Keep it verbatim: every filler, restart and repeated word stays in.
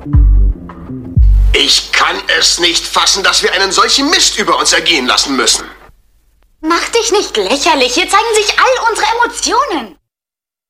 Ich kann es nicht fassen, dass wir einen solchen Mist über uns ergehen lassen müssen. Mach dich nicht lächerlich. Hier zeigen sich all unsere Emotionen.